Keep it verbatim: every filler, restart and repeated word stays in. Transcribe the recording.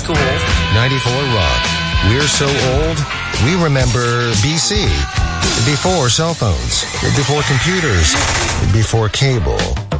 school. ninety-four Rock. We're so old, we remember B C. Before cell phones. Before computers. Before cable.